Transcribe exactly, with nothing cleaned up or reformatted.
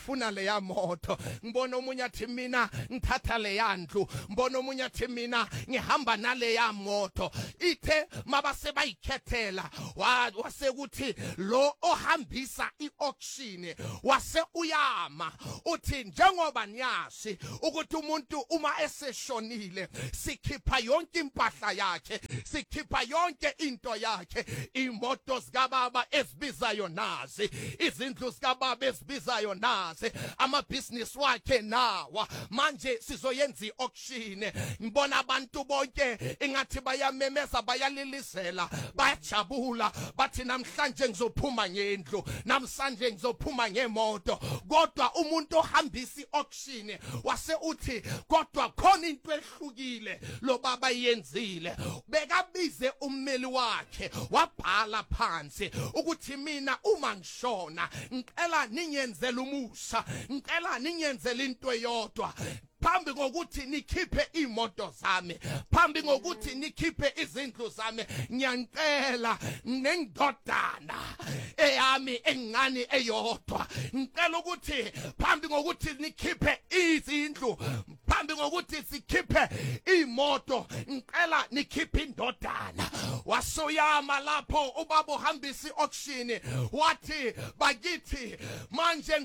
funa leya moto. Ngibona omunye athi mina ngithatha leya ndlu, ngibona omunye athi mina ngihamba naleya moto. Ithe mabase bayikhethela wase kuthi lo ohambisa i-auction wase uyama uthi njengoba niyasi ukuthi umuntu uma eseshonile sikhipha yonke impahla yakhe, sikhipha yonke into yakhe, imoto zikababa esibizayo nazi, izindlu zikababa esibizayo nazi, amabhizinisi wakhe nawa. Manje sizoyenza i-auction. Ngibona abantu bonke engathi bayamemeza, bayalilisela, bayajabula, bathi namhlanje ngizophuma ngendlu, namhlanje ngizophuma ngemoto. Kodwa umuntu ohambisa i-auction wase uthi kodwa khona into ehlukile lo baba yenzile. Bekabize ummeli wakhe wabhala phansi ukuthi mina uma ngishona ngicela ningenzele umusa, ngicela ningenzele into eyodwa. Phambi ngokuthi nikhiphe imoto zami, phambi ngokuthi nikhiphe izindlu zami, ngiyacela nengidodana eyami engani eyodwa. Ngicela ukuthi phambi ngokuthi nikhiphe izindlu, phambi ngokuthi sikhiphe imoto, ngicela nikhiphe indodana. Wasoyama lapho ubaba uhambisa i-auction wathi bakithi manje